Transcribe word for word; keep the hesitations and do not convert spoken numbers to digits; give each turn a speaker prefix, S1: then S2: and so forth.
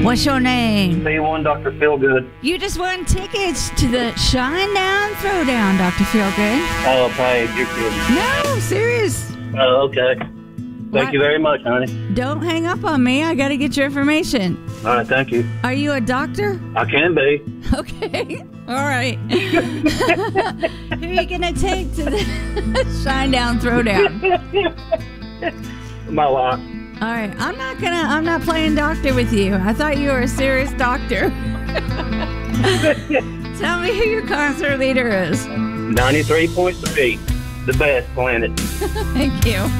S1: What's your name?
S2: B one, Doctor Feelgood.
S1: You just won tickets to the Shine Down Throwdown, Doctor Feelgood.
S2: Oh, Paige, you're kidding.
S1: No, serious.
S2: Oh, okay. Thank
S1: What?
S2: you very much, honey.
S1: Don't hang up on me. I got to get your information.
S2: All right, thank you.
S1: Are you a doctor?
S2: I can be.
S1: Okay. All right. Who are you going to take to the Shine Down Throwdown?
S2: My wife.
S1: All right. I'm not going to, I'm not playing doctor with you. I thought you were a serious doctor. Tell me who your concert leader is.
S2: ninety-three point three, the best planet.
S1: Thank you.